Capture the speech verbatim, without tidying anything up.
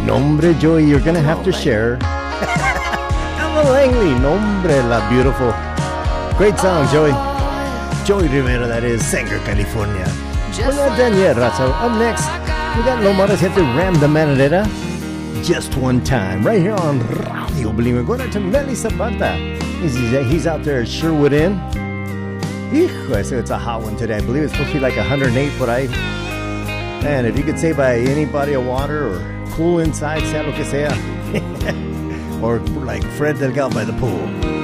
Nombre, Joey, you're gonna have to share. Ella Langley, Nombre, la beautiful. Great song, Joey. Joey Rivera, that is, Sanger, California. We're not done yet, Razo. Up next, we got Lomar Gente Ram de Manadera. Just one time, right here on Radio Believer. Going out to Nelly Zapata. He's, he's out there at Sherwood Inn. Hijo, it's a hot one today. I believe it's supposed to be like one hundred eight, but I... Man, if you could say by any body of water or cool inside, sea lo que sea. Or like Fred Delgado by the pool.